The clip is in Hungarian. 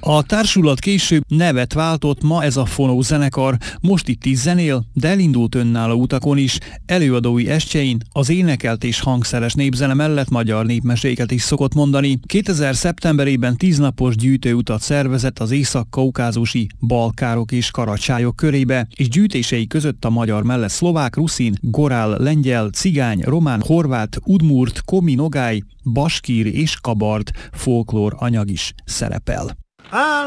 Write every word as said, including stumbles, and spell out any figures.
A társulat később nevet váltott, ma ez a Fonó zenekar, most itt is zenél, de elindult önálló utakon is, előadói estjein az énekelt és hangszeres népzene mellett magyar népmeséket is szokott mondani. kétezer szeptemberében tíznapos gyűjtőutat szervezett az észak-kaukázusi balkárok és karacsályok körébe, és gyűjtései között a magyar mellett szlovák, ruszin, gorál, lengyel, cigány, román, horvát, udmurt, komi, nogály, baskír és kabard folklór anyag is szerepel.